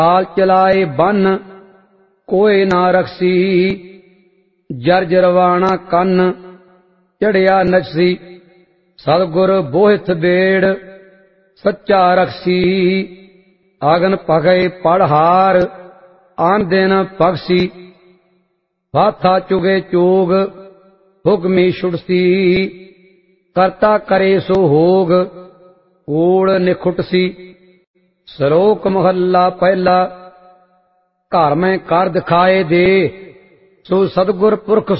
चाल चलाए बन कोई ना रखसी, जरजरवाणा कन चढ़िया नचसी। सतगुर बोहित बेड़ सच्चा रखसी, आगन पगए पढ़हार आन दिन पगसी। हाथा चुगे चोग हुक्मी छुटसी, करता करे सो होग कूड़ निखुटसी। श्लोक महला पहला। घर में कर दिखाए दे सो सतगुर पुरख